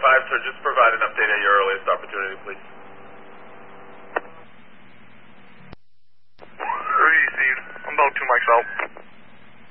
5, sir. Just provide an update at your earliest opportunity, please. Received. I'm about 2 mics out.